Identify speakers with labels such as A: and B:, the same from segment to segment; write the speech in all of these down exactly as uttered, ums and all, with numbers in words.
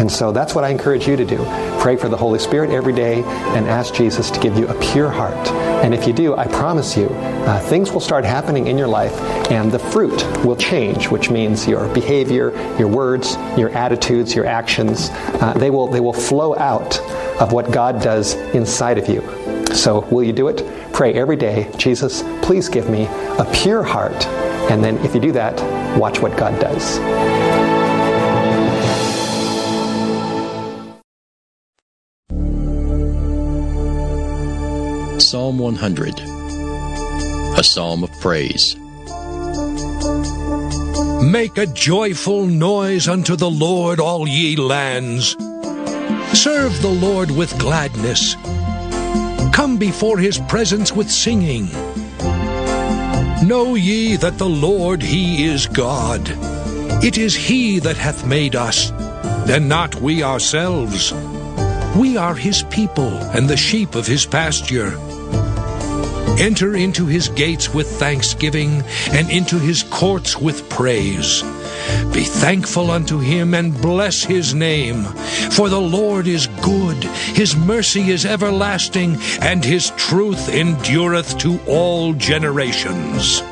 A: And so that's what I encourage you to do. Pray for the Holy Spirit every day and ask Jesus to give you a pure heart. And if you do, I promise you, uh, things will start happening in your life and the fruit will change, which means your behavior, your words, your attitudes, your actions, uh, they will they will flow out of what God does inside of you. So will you do it? Pray every day, Jesus, please give me a pure heart. And then if you do that, watch what God does.
B: Psalm one hundred, a psalm of praise.
C: Make a joyful noise unto the Lord, all ye lands. Serve the Lord with gladness. Come before his presence with singing. Know ye that the Lord, he is God. It is he that hath made us, and not we ourselves. We are his people, and the sheep of his pasture. Enter into his gates with thanksgiving, and into his courts with praise. Be thankful unto him, and bless his name. For the Lord is good, his mercy is everlasting, and his truth endureth to all generations.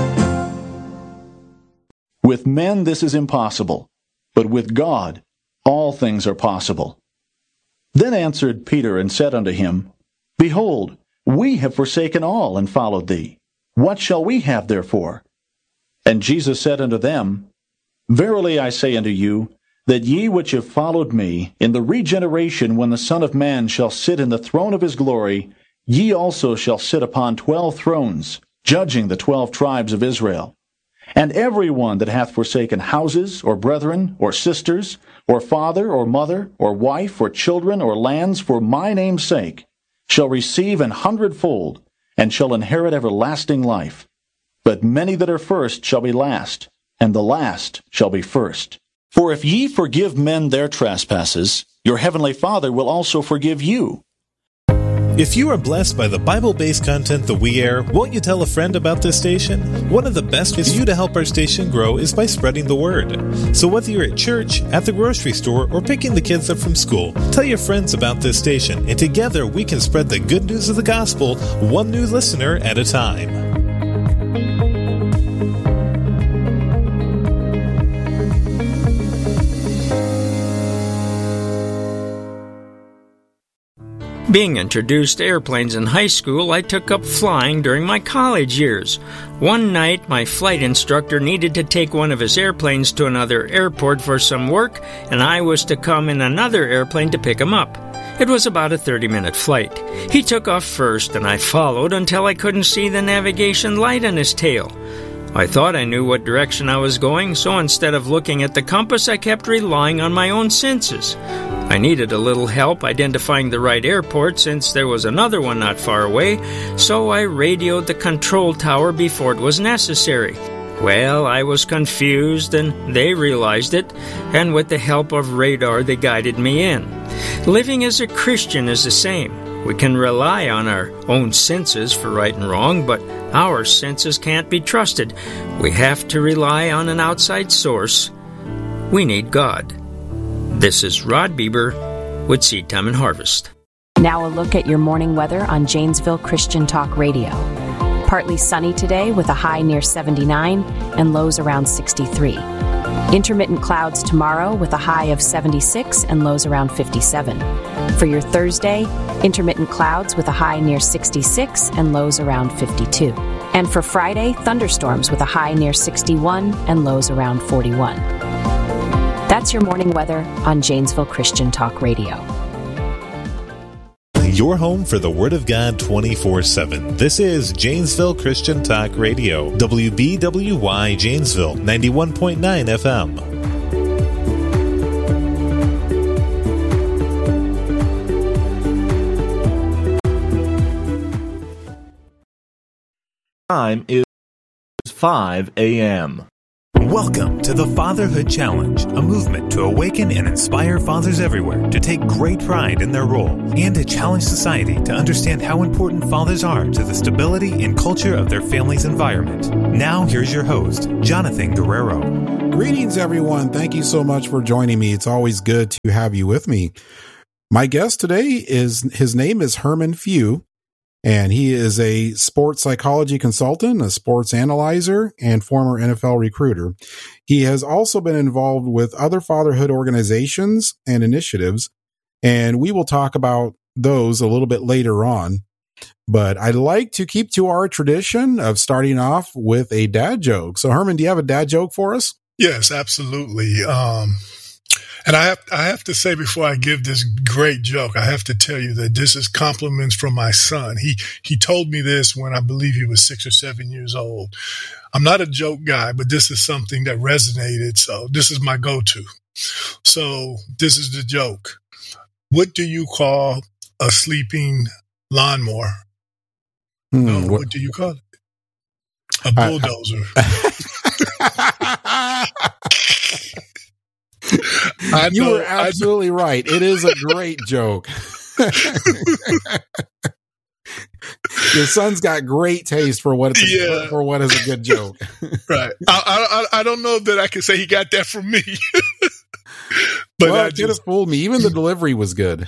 D: With men this is impossible, but with God all things are possible. Then answered Peter and said unto him, Behold, we have forsaken all and followed thee. What shall we have therefore? And Jesus said unto them, Verily I say unto you, that ye which have followed me, in the regeneration when the Son of Man shall sit in the throne of his glory, ye also shall sit upon twelve thrones, judging the twelve tribes of Israel. And every one that hath forsaken houses, or brethren, or sisters, or father, or mother, or wife, or children, or lands, for my name's sake, shall receive an hundredfold, and shall inherit everlasting life. But many that are first shall be last, and the last shall be first. For if ye forgive men their trespasses, your heavenly Father will also forgive you.
E: If you are blessed by the Bible-based content that we air, won't you tell a friend about this station? One of the best ways for you to help our station grow is by spreading the word. So whether you're at church, at the grocery store, or picking the kids up from school, tell your friends about this station, and together we can spread the good news of the gospel, one new listener at a time.
F: Being introduced to airplanes in high school, I took up flying during my college years. One night, my flight instructor needed to take one of his airplanes to another airport for some work, and I was to come in another airplane to pick him up. It was about a thirty-minute flight. He took off first, and I followed until I couldn't see the navigation light on his tail. I thought I knew what direction I was going, so instead of looking at the compass, I kept relying on my own senses. I needed a little help identifying the right airport since there was another one not far away, so I radioed the control tower before it was necessary. Well, I was confused, and they realized it, and with the help of radar, they guided me in. Living as a Christian is the same. We can rely on our own senses for right and wrong, but our senses can't be trusted. We have to rely on an outside source. We need God. This is Rod Bieber with Seed Time and Harvest.
G: Now a look at your morning weather on Janesville Christian Talk Radio. Partly sunny today with a high near seventy-nine and lows around sixty-three. Intermittent clouds tomorrow with a high of seventy-six and lows around fifty-seven. For your Thursday, intermittent clouds with a high near sixty-six and lows around fifty-two. And for Friday, thunderstorms with a high near sixty-one and lows around forty-one. That's your morning weather on Janesville Christian Talk Radio.
E: Your home for the Word of God twenty-four seven. This is Janesville Christian Talk Radio. W B W Y Janesville, ninety-one point nine F M.
H: Time is five a.m.
E: Welcome to the Fatherhood Challenge, a movement to awaken and inspire fathers everywhere to take great pride in their role and to challenge society to understand how important fathers are to the stability and culture of their family's environment. Now, here's your host, Jonathan Guerrero.
H: Greetings, everyone. Thank you so much for joining me. It's always good to have you with me. My guest today is, his name is Herman Few, and he is a sports psychology consultant, a sports analyzer, and former N F L recruiter. He has also been involved with other fatherhood organizations and initiatives, and we will talk about those a little bit later on. But I'd like to keep to our tradition of starting off with a dad joke. So, Herman, do you have a dad joke for us?
I: Yes, absolutely. Um, and I have, I have to say before I give this great joke, I have to tell you that this is compliments from my son. He, he told me this when I believe he was six or seven years old. I'm not a joke guy, but this is something that resonated. So this is my go-to. So this is the joke. What do you call a sleeping lawnmower?
H: Hmm,
I: no,
H: what,
I: what do you call it? A bulldozer.
H: I,
I: I
H: you
I: know,
H: were absolutely
I: I
H: right. It is a great joke. Your son's got great taste for what it's
I: yeah.
H: for what is a good joke.
I: Right. I, I I don't know that I can say he got that from me. But
H: well,
I: I
H: it could have fooled me. Even the delivery was good.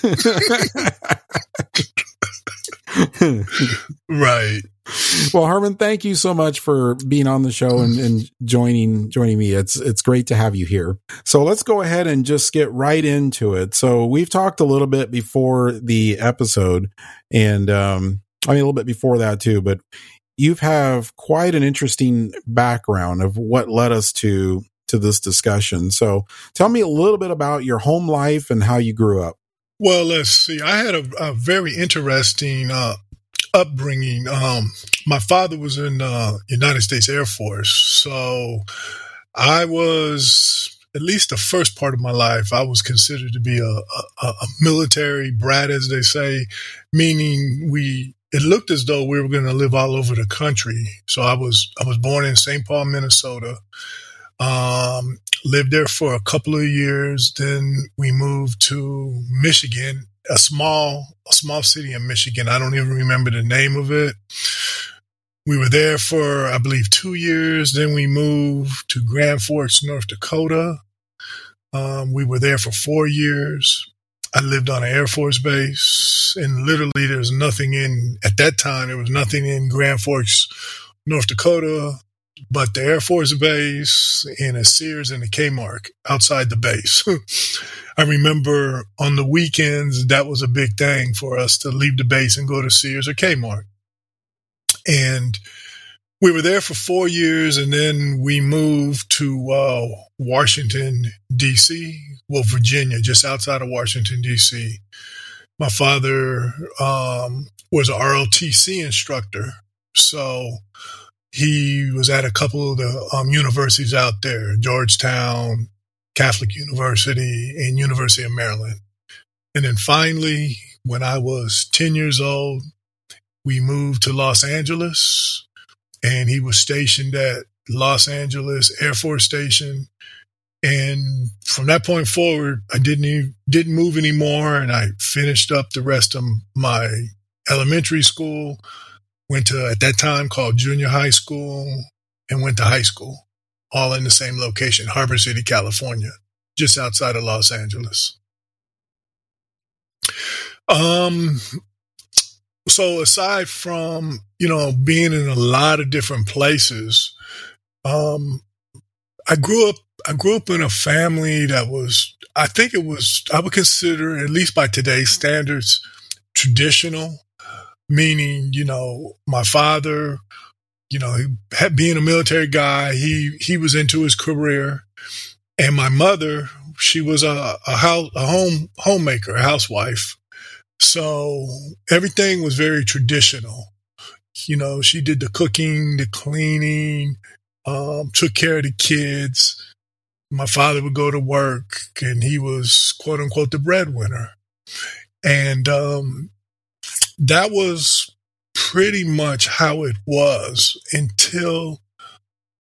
I: Right.
H: Well, Herman, thank you so much for being on the show and, and joining joining me. It's it's great to have you here. So let's go ahead and just get right into it. So we've talked a little bit before the episode, and um, I mean a little bit before that too. But you have quite an interesting background of what led us to to this discussion. So tell me a little bit about your home life and how you grew up.
I: Well, let's see. I had a, a very interesting uh, upbringing. Um, my father was in the uh, United States Air Force. So I was, at least the first part of my life, I was considered to be a, a, a military brat, as they say, meaning we, it looked as though we were going to live all over the country. So I was, I was born in Saint Paul, Minnesota. Um, lived there for a couple of years. Then we moved to Michigan, a small, a small city in Michigan. I don't even remember the name of it. We were there for, I believe, two years. Then we moved to Grand Forks, North Dakota. Um, we were there for four years. I lived on an Air Force base, and literally there's nothing in, at that time, there was nothing in Grand Forks, North Dakota, but the Air Force Base and a Sears and a Kmart outside the base. I remember on the weekends, that was a big thing for us to leave the base and go to Sears or Kmart. And we were there for four years, and then we moved to uh, Washington, D C, well, Virginia, just outside of Washington, D C. My father um, was an R O T C instructor, so he was at a couple of the um, universities out there, Georgetown, Catholic University, and University of Maryland. And then finally, when I was ten years old, we moved to Los Angeles, and he was stationed at Los Angeles Air Force Station. And from that point forward, I didn't even, didn't move anymore, and I finished up the rest of my elementary school. Went to, at that time, called junior high school, and went to high school, all in the same location, Harbor City, California, just outside of Los Angeles. Um, so aside from, you know, being in a lot of different places, um, I grew up, I grew up in a family that was, I think it was, I would consider, at least by today's standards, traditional. Meaning, you know, my father, you know, being a military guy, he, he was into his career. And my mother, she was a, a, house, a home homemaker, a housewife. So everything was very traditional. You know, she did the cooking, the cleaning, um, took care of the kids. My father would go to work, and he was, quote unquote, the breadwinner. And, um, that was pretty much how it was until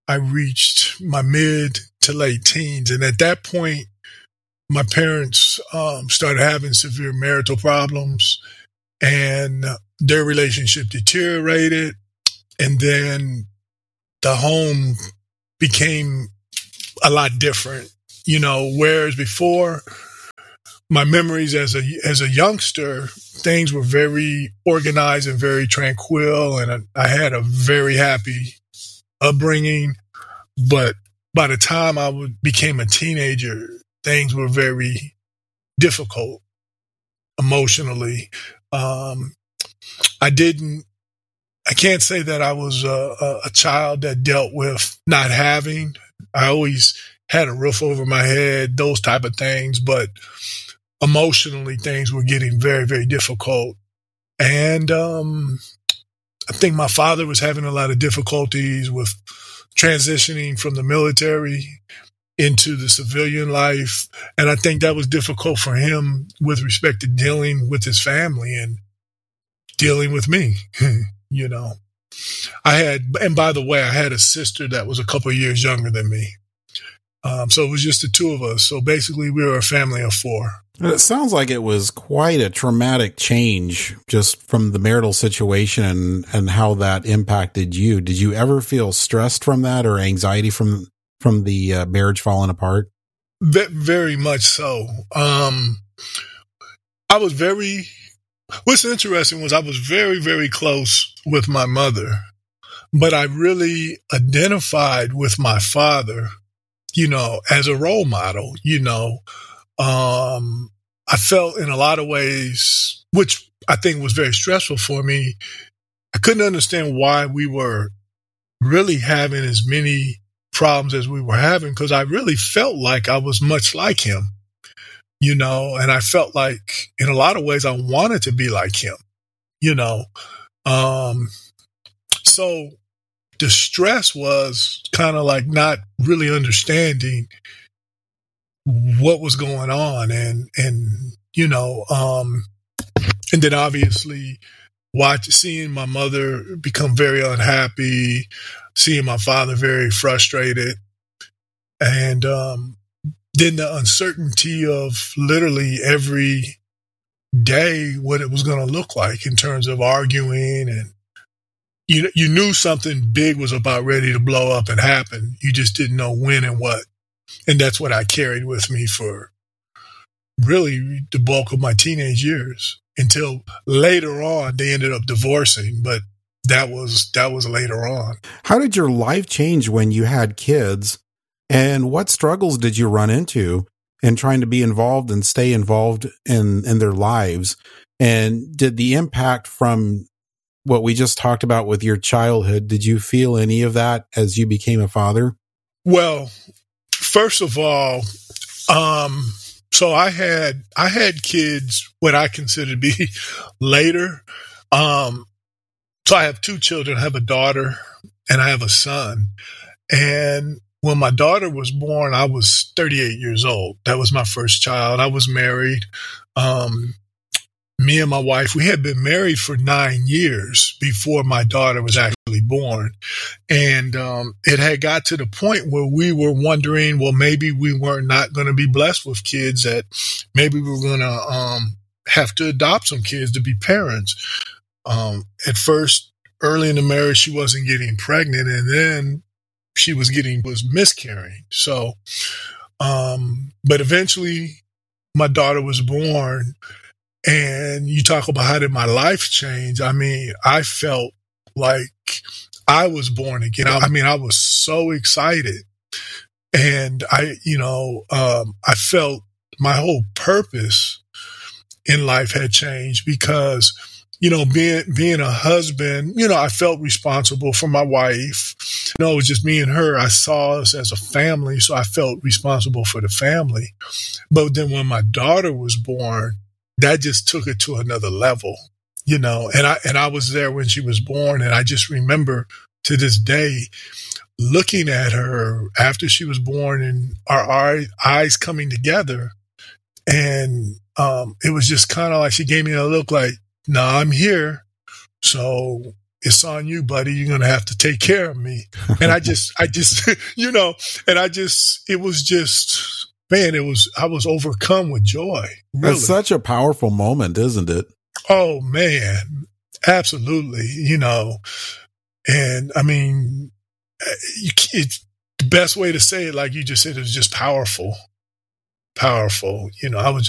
I: I reached my mid to late teens. And at that point, my parents um, started having severe marital problems, and their relationship deteriorated. And then the home became a lot different, you know, whereas before, my memories as a as a youngster, things were very organized and very tranquil, and I, I had a very happy upbringing. But by the time I would, became a teenager, things were very difficult emotionally. Um, I didn't. I can't say that I was a, a child that dealt with not having. I always had a roof over my head, those type of things, but emotionally things were getting very, very difficult. And um, I think my father was having a lot of difficulties with transitioning from the military into the civilian life. And I think that was difficult for him with respect to dealing with his family and dealing with me. You know, I had, and by the way, I had a sister that was a couple of years younger than me. Um, so it was just the two of us. So basically we were a family of four.
H: It sounds like it was quite a traumatic change just from the marital situation and, and how that impacted you. Did you ever feel stressed from that or anxiety from, from the uh, marriage falling apart?
I: Very much so. Um, I was very, what's interesting was I was very, very close with my mother, but I really identified with my father, you know, as a role model, you know. Um, I felt in a lot of ways, which I think was very stressful for me. I couldn't understand why we were really having as many problems as we were having, because I really felt like I was much like him, you know, and I felt like in a lot of ways I wanted to be like him, you know. Um, so the stress was kind of like not really understanding what was going on, and, and, you know, um, and then obviously watch, seeing my mother become very unhappy, seeing my father very frustrated, and, um, then the uncertainty of literally every day what it was going to look like in terms of arguing, and you you knew something big was about ready to blow up and happen. You just didn't know when and what. And that's what I carried with me for really the bulk of my teenage years, until later on they ended up divorcing. But that was that was later on.
H: How did your life change when you had kids? And what struggles did you run into in trying to be involved and stay involved in, in their lives? And did the impact from what we just talked about with your childhood, did you feel any of that as you became a father?
I: Well, first of all, um, so I had I had kids what I consider to be later. Um, so I have two children. I have a daughter and I have a son. And when my daughter was born, I was thirty-eight years old. That was my first child. I was married. Um, me and my wife, we had been married for nine years before my daughter was actually born. And um, it had got to the point where we were wondering, well, maybe we were not going to be blessed with kids, that maybe we were going to um, have to adopt some kids to be parents. Um, at first, early in the marriage, she wasn't getting pregnant, and then she was getting, was miscarrying. So, um, but eventually my daughter was born, and you talk about how did my life change? I mean, I felt like I was born again. I mean, I was so excited, and I, you know, um, I felt my whole purpose in life had changed because, you know, being, being a husband, you know, I felt responsible for my wife. You know, it was just me and her. I saw us as a family, so I felt responsible for the family. But then when my daughter was born, that just took it to another level, you know, and I, and I was there when she was born. And I just remember to this day looking at her after she was born and our, our eyes coming together. And, um, it was just kind of like, she gave me a look like, no, nah, I'm here. So it's on you, buddy. You're going to have to take care of me. And I just, I just, you know, and I just, it was just, man, it was, I was overcome with joy. Really.
H: That's such a powerful moment, isn't it?
I: Oh, man. Absolutely. You know, and I mean, it's the best way to say it, like you just said, it was just powerful, powerful. You know, I was